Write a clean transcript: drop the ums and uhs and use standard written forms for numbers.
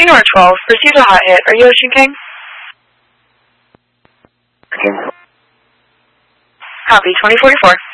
Senior 12, received a hot hit. Are you Ocean King? King. Copy, 2044.